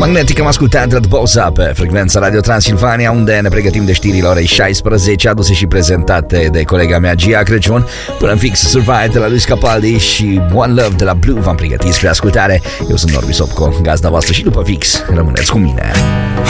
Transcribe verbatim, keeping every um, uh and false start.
Magnetic am ascultat Red Bossa pe frecvența Radio Transilvania, unde ne pregătim de știrile orei șaisprezece, aduse și prezentate de colega mea Gia Crăciun. Până în fix Survive de la Luis Capaldi și One Love de la Blue v-am pregătit spre ascultare. Eu sunt Norbi Sopco, gazda voastră, și după fix rămâneți cu mine.